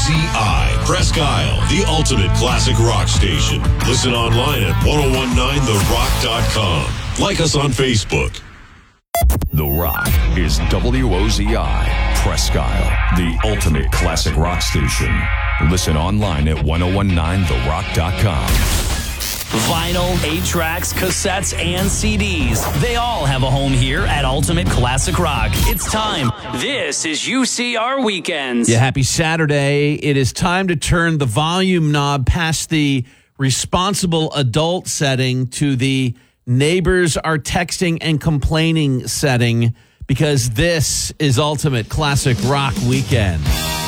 WOZI, Presque Isle, the ultimate classic rock station. Listen online at 1019therock.com. Like us on Facebook. The Rock is WOZI, Presque Isle, the ultimate classic rock station. Listen online at 1019therock.com. Vinyl, 8-tracks, cassettes, and CDs. They all have a home here at Ultimate Classic Rock. It's time. This is UCR Weekends. Yeah, happy Saturday. It is time to turn the volume knob past the responsible adult setting to the neighbors are texting and complaining setting, because this is Ultimate Classic Rock Weekend.